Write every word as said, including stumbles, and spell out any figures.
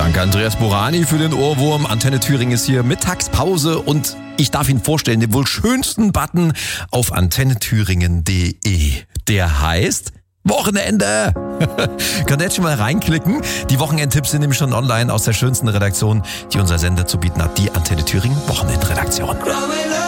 Danke Andreas Borani für den Ohrwurm. Antenne Thüringen ist hier, Mittagspause und ich darf Ihnen vorstellen, den wohl schönsten Button auf antenne thüringen punkt de. Der heißt Wochenende. Könnt ihr jetzt schon mal reinklicken. Die Wochenendtipps sind nämlich schon online aus der schönsten Redaktion, die unser Sender zu bieten hat. Die Antenne Thüringen Wochenendredaktion.